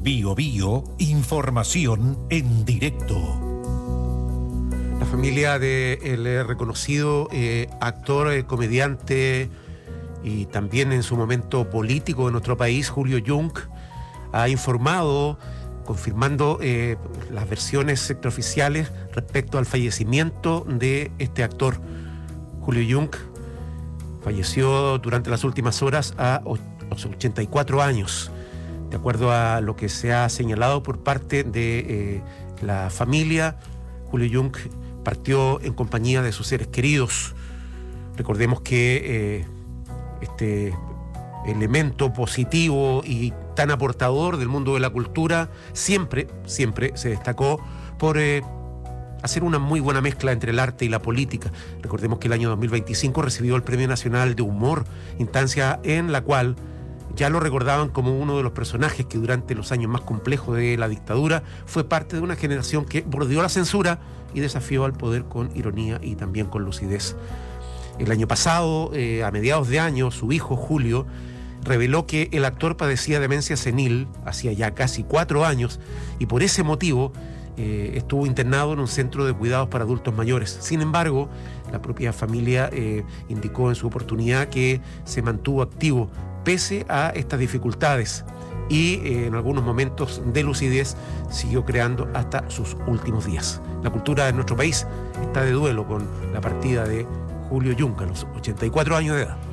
Biobío, información en directo. La familia del reconocido actor, comediante y también en su momento político de nuestro país, Julio Jung, ha informado, confirmando las versiones extraoficiales respecto al fallecimiento de este actor. Julio Jung falleció durante las últimas horas a los 84 años. De acuerdo a lo que se ha señalado por parte de la familia, Julio Jung partió en compañía de sus seres queridos. Recordemos que este elemento positivo y tan aportador del mundo de la cultura siempre se destacó por hacer una muy buena mezcla entre el arte y la política. Recordemos que el año 2025 recibió el Premio Nacional de Humor, instancia en la cual ya lo recordaban como uno de los personajes que durante los años más complejos de la dictadura fue parte de una generación que bordeó la censura y desafió al poder con ironía y también con lucidez. El año pasado, a mediados de año, su hijo Julio reveló que el actor padecía demencia senil hacía ya casi 4 años y por ese motivo estuvo internado en un centro de cuidados para adultos mayores. Sin embargo, la propia familia indicó en su oportunidad que se mantuvo activo pese a estas dificultades y en algunos momentos de lucidez siguió creando hasta sus últimos días. La cultura de nuestro país está de duelo con la partida de Julio Jung a los 84 años de edad.